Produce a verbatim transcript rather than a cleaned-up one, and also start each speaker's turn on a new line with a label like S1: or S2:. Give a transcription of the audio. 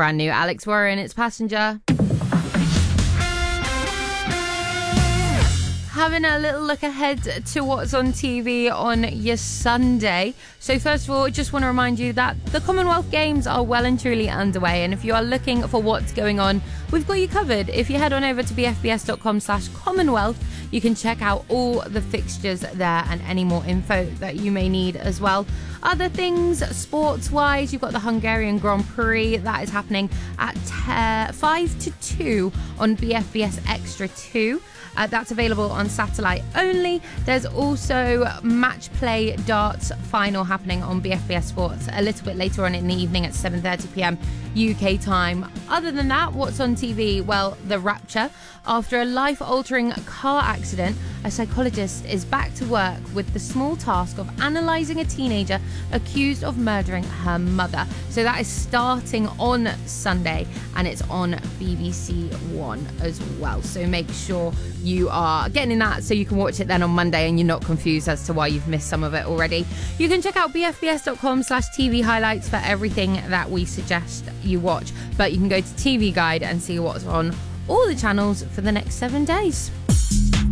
S1: brand new Alex Warren, it's Passenger. Having a little look ahead to what's on T V on your Sunday. So first of all, I just want to remind you that the Commonwealth Games are well and truly underway, and if you are looking for what's going on, we've got you covered. If you head on over to b f b s dot com slash commonwealth, you can check out all the fixtures there and any more info that you may need as well. Other things, sports-wise, you've got the Hungarian Grand Prix that is happening at uh, five to two on B F B S Extra two. Uh, that's available on satellite only. There's also Match Play Darts final happening on B F B S Sports a little bit later on in the evening at seven thirty p.m. U K time. Other than that, what's on T V? Well, The Rapture. After a life-altering car accident, a psychologist is back to work with the small task of analysing a teenager accused of murdering her mother. So that is starting on Sunday, and it's on B B C One as well. So make sure you are getting that so you can watch it then on Monday and you're not confused as to why you've missed some of it already. You can check out b f b s dot com slash t v highlights for everything that we suggest you watch, but you can go to T V Guide and see what's on all the channels for the next seven days.